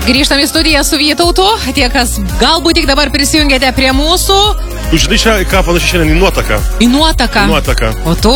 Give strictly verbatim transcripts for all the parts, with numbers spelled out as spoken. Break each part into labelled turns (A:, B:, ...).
A: Grįžtam į studiją su Vytautu. Tie, kas galbūt tik dabar prisijungėte prie mūsų.
B: Tu žinai, čia, ką panašiai šiandien į nuotaką.
A: Į nuotaką.
B: Nuotaką.
A: O tu?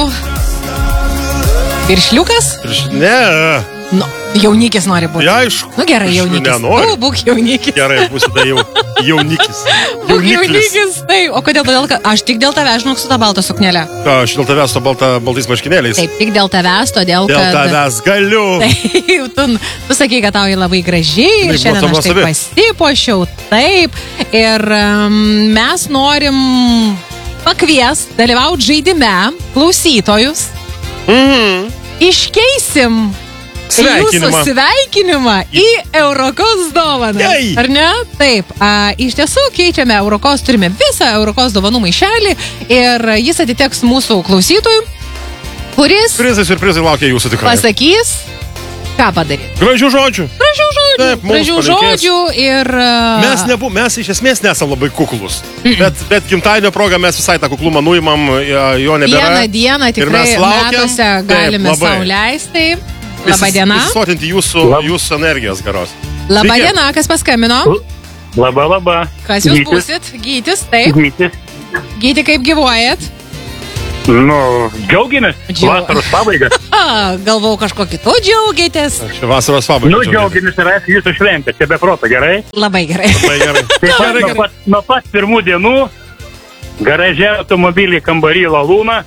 A: Viršliukas?
B: Virš... Ne.
A: Nu, jaunikis nori būti.
B: Ja, aišku.
A: Nu gerai, jaunikis.
B: Nenori.
A: Nu, būk jaunikis.
B: Gerai, būsi tai jau jaunikis.
A: Būk jaunikis, tai. O kodėl? Todėl, kad aš tik dėl tavęs, žinok, su tą baltą suknelę.
B: Ką, aš dėl tavęs su balta, baltais marškinėliais.
A: Taip, tik dėl tavęs, todėl,
B: dėl
A: kad...
B: Dėl tavęs galiu.
A: Taip, tu, tu sakai, kad tau jį labai gražiai. Ir šiandien aš taip pasipuošiau. Taip. Ir um, mes norim pakvies dalyvauti žaidime klausytojus.
B: Mhm.
A: Iškeisim jūsų sveikinimą į Eurokos dovaną.
B: Jei.
A: Ar ne? Taip. A, iš tiesų keičiame Eurokos, turime visą Eurokos dovanų maišelį ir jis atiteks mūsų klausytojų, kuris
B: Prizai, surprizai laukia jūsų tikrai.
A: Pasakys, ką padaryti.
B: Gražių žodžių.
A: Gražių žodžių.
B: Taip,
A: Gražių žodžių ir...
B: Mes, nebu, mes iš esmės nesam labai kuklus. Mm-mm. Bet, bet gimtadienio proga mes visai tą kuklumą nuimam, jo nebėra.
A: Vieną dieną tikrai metuose galime sau leisti. Labadiena.
B: Įsotinti jūsų, Lab. jūsų energijos geros.
A: Labadiena, kas paskambino?
C: Laba, laba.
A: Kas jūs
C: Gytis.
A: būsit? Gytis, taip.
C: Gytis.
A: Gyti, kaip gyvuojat?
C: Nu, džiaugiamės.
A: Džiau...
C: Vasaros pabaiga.
A: A, galvau kažko kitų džiaugiatės.
B: Čia vasaros pabaiga.
C: Nu, džiaugiamės ir aš jūsų šventę. Čia be proto, gerai?
A: Labai gerai.
B: Labai gerai.
C: Taip pat nuo pat, nuo pat pirmų dienų garaže automobilį kambarį Lalūna.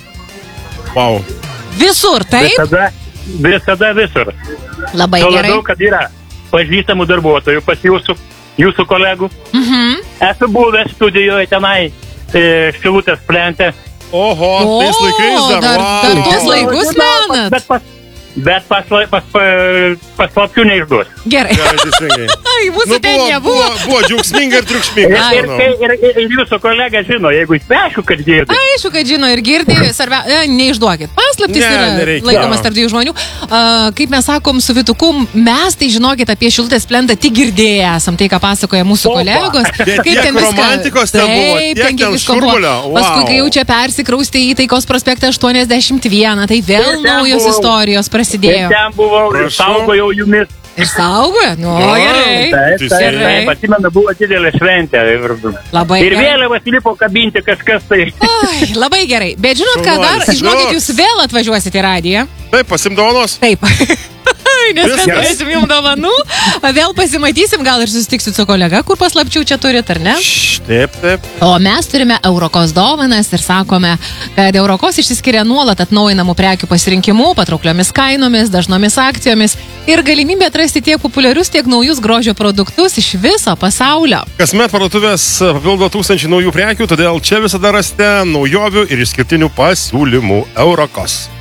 B: Wow.
A: Visur, taip?
C: Visada, visada visur.
A: Labai
C: Tuo
A: gerai.
C: labiau, kad yra pažįstamų darbuotojų pas jūsų, jūsų kolegų.
A: Mhm.
C: Esu buvęs studijoje tenai e, Šilutės plente.
B: Oho,
A: O,
B: tais laikais dar.
A: dar-
B: wow.
A: dar tuos laikus menat.
C: Bet pas, bet pas, pas, pas, paslapčių neišduos.
A: Gerai.
B: Gerai, teisingai.
A: Ai, mūsų
B: Nu,
A: ten
B: buvo,
A: nebuvo.
B: buvo, buvo džiaugsminga ir triukšminga.
C: Ir,
B: aš
C: ir,
B: manau.
C: ir, ir, ir jūsų kolega žino, jeigu jis aišku, kad girdi.
A: Aišku, kad žino ir girdi, svarbia, e, neišduokit. Paslaptis
B: Ne,
A: yra
B: nereikia.
A: laikomas tarp dviejų žmonių. A, kaip mes sakom su Vytuku, mes tai žinokit apie Šilutės plentą tik girdėję esam, tai ką pasakoja mūsų
C: Opa.
A: kolegos.
B: Bet tiek romantikos ten buvo,
A: Taip,
B: tiek
A: ten
B: ten
A: visko buvo.
B: šurmulio. Wow.
A: Paskui, kai jau čia persikraustė į Taikos prospektą aštuoniasdešimt vieną, tai vėl
C: Ir ten
A: naujos
C: buvau.
A: istorijos
C: Ir
A: prasidėjo.
C: ten buvau, ir
B: Prašau.
C: saugojau jumis.
A: Ir saugoja? Nu,
B: O,
A: gerai.
C: Taip, taip,
B: Teisingai.
C: taip, atsimenu, buvo didelė šventė. Ir,
A: Labai
C: ir
A: gerai.
C: vėliavas lipo kabinti kažkas tai.
A: Ai, labai gerai. Bet žinot, ką dar?
B: Šaunuolis.
A: Žinokit, jūs vėl atvažiuosite į radiją.
B: Taip, pasimdovanos.
A: Taip. Nes mes
B: Viskas.
A: turėsim jums dovanų. Vėl pasimatysim, gal ir susitiksit su kolega, kur paslapčių čia turit, ar ne?
B: Šš, Taip, taip.
A: O mes turime Eurokos dovanas ir sakome, kad Eurokos išsiskiria nuolat atnaujinamų prekių pasirinkimu, patraukliomis kainomis, dažnomis akcijomis ir galimybė atrasti tiek populiarius, tiek naujus grožio produktus iš viso pasaulio.
B: Kasmet parduotuvės papildo tūkstančių naujų prekių, todėl čia visada rasite naujovių ir išskirtinių pasiūlymų. Eurokos.